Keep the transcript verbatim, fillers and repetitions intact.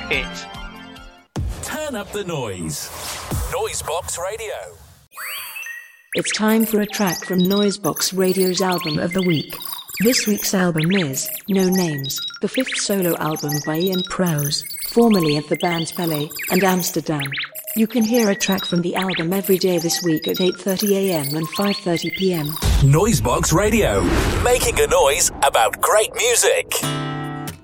it. Turn up the noise. Noisebox Radio. It's time for a track from Noisebox Radio's Album of the Week. This week's album is No Names, the fifth solo album by Ian Prowse, formerly of the bands Pele and Amsterdam. You can hear a track from the album every day this week at eight thirty a.m. and five thirty p.m. Noisebox Radio, making a noise about great music.